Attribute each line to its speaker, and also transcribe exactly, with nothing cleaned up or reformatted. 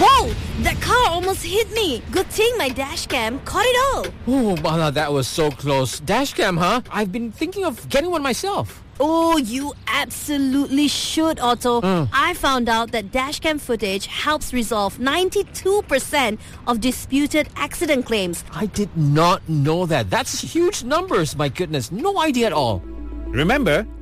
Speaker 1: Whoa! That car almost hit me. Good thing my dash cam caught it all.
Speaker 2: Oh, Bala, that was so close. Dashcam, huh? I've been thinking of getting one myself.
Speaker 1: Oh, you absolutely should, Otto.
Speaker 2: Mm.
Speaker 1: I found out that dashcam footage helps resolve ninety-two percent of disputed accident claims.
Speaker 2: I did not know that. That's huge numbers, my goodness. No idea at all.
Speaker 3: Remember,